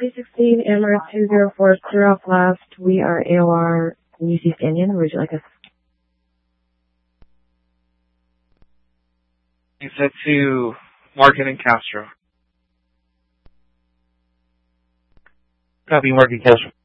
316, Amherst 204, clear off last. We are AOR UC Canyon. Would you like us? You said to Morgan and Castro. Copy, Morgan Castro.